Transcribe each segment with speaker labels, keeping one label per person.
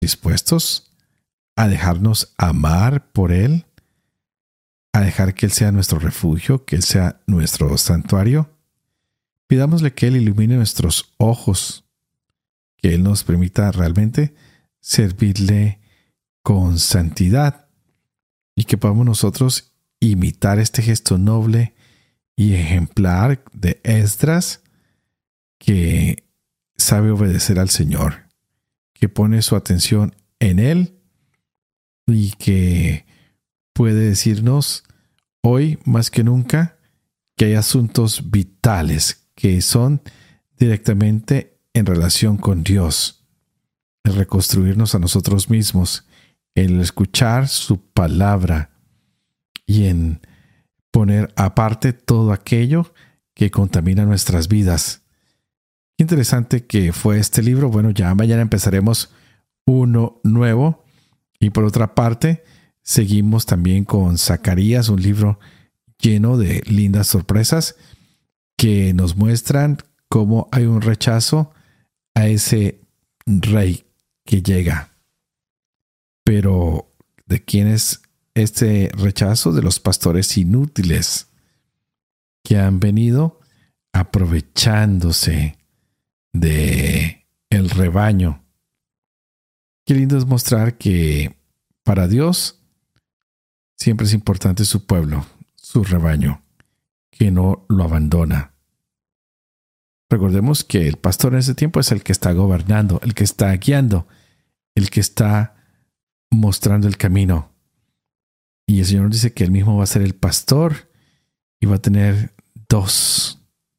Speaker 1: dispuestos a dejarnos amar por Él, a dejar que Él sea nuestro refugio, que Él sea nuestro santuario. Pidámosle que Él ilumine nuestros ojos, que Él nos permita realmente servirle con santidad y que podamos nosotros imitar este gesto noble y ejemplar de Esdras, que sabe obedecer al Señor, que pone su atención en Él y que puede decirnos hoy más que nunca que hay asuntos vitales que son directamente en relación con Dios, el reconstruirnos a nosotros mismos, el escuchar su palabra y en poner aparte todo aquello que contamina nuestras vidas. Qué interesante que fue este libro. Bueno, ya mañana empezaremos uno nuevo. Y por otra parte, seguimos también con Zacarías, un libro lleno de lindas sorpresas que nos muestran cómo hay un rechazo a ese rey que llega. Pero, ¿de quién es este rechazo? De los pastores inútiles que han venido aprovechándose de el rebaño. Qué lindo es mostrar que para Dios siempre es importante su pueblo, su rebaño, que no lo abandona. Recordemos que el pastor en ese tiempo es el que está gobernando, el que está guiando, el que está mostrando el camino. Y el Señor dice que Él mismo va a ser el pastor y va a tener dos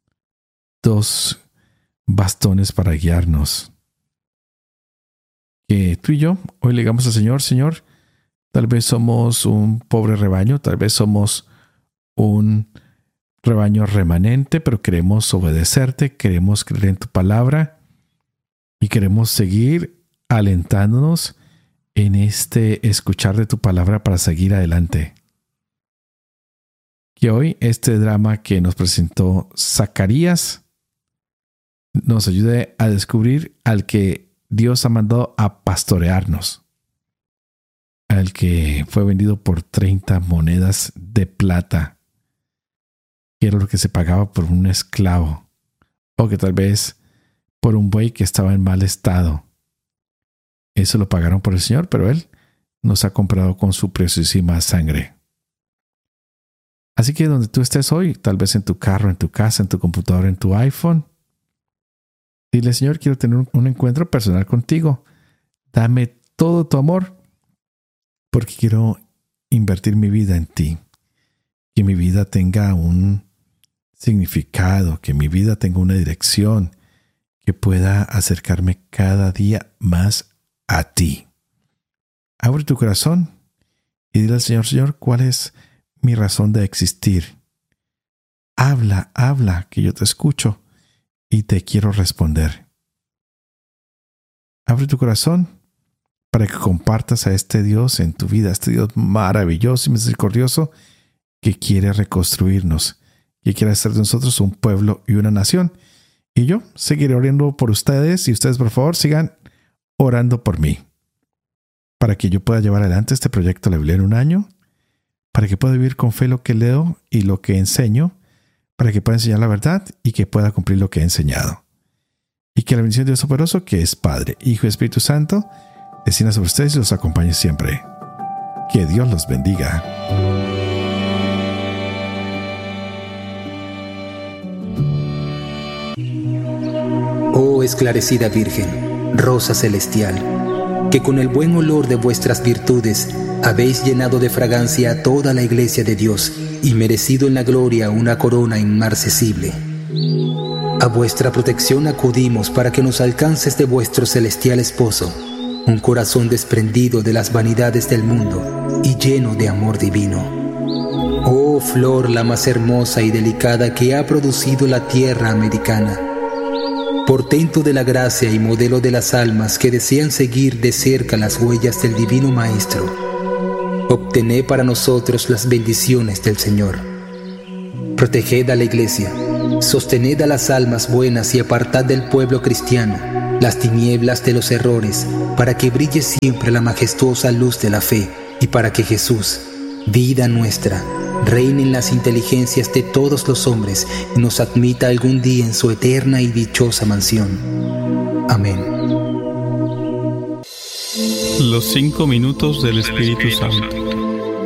Speaker 1: bastones para guiarnos. Que tú y yo hoy le digamos al Señor: Señor, tal vez somos un pobre rebaño, tal vez somos un rebaño remanente, pero queremos obedecerte, queremos creer en tu palabra y queremos seguir alentándonos en este escuchar de tu palabra para seguir adelante. Que hoy este drama que nos presentó Zacarías nos ayude a descubrir al que Dios ha mandado a pastorearnos, al que fue vendido por 30 monedas de plata, que era lo que se pagaba por un esclavo, o que tal vez por un buey que estaba en mal estado. Eso lo pagaron por el Señor, pero Él nos ha comprado con su preciosísima sangre. Así que donde tú estés hoy, tal vez en tu carro, en tu casa, en tu computadora, en tu iPhone, dile: Señor, quiero tener un encuentro personal contigo. Dame todo tu amor, porque quiero invertir mi vida en ti. Que mi vida tenga un significado, que mi vida tenga una dirección, que pueda acercarme cada día más a ti. Abre tu corazón y dile al Señor: Señor, ¿cuál es mi razón de existir? Habla, que yo te escucho y te quiero responder. Abre tu corazón para que compartas a este Dios en tu vida, este Dios maravilloso y misericordioso que quiere reconstruirnos, que quiere hacer de nosotros un pueblo y una nación. Y yo seguiré orando por ustedes y ustedes, por favor, sigan orando por mí, para que yo pueda llevar adelante este proyecto de la Biblia en un año, para que pueda vivir con fe lo que leo y lo que enseño, para que pueda enseñar la verdad y que pueda cumplir lo que he enseñado. Y que la bendición de Dios Todopoderoso, que es Padre, Hijo y Espíritu Santo, descienda sobre ustedes y los acompañe siempre. Que Dios los bendiga.
Speaker 2: Oh esclarecida Virgen, rosa celestial, que con el buen olor de vuestras virtudes habéis llenado de fragancia a toda la iglesia de Dios y merecido en la gloria una corona inmarcesible. A vuestra protección acudimos para que nos alcances de vuestro celestial esposo un corazón desprendido de las vanidades del mundo y lleno de amor divino. Oh flor la más hermosa y delicada que ha producido la tierra americana, portento de la gracia y modelo de las almas que desean seguir de cerca las huellas del Divino Maestro, obtened para nosotros las bendiciones del Señor. Proteged a la Iglesia, sostened a las almas buenas y apartad del pueblo cristiano las tinieblas de los errores, para que brille siempre la majestuosa luz de la fe y para que Jesús, vida nuestra, reine en las inteligencias de todos los hombres y nos admita algún día en su eterna y dichosa mansión. Amén.
Speaker 3: Los 5 minutos del Espíritu Santo.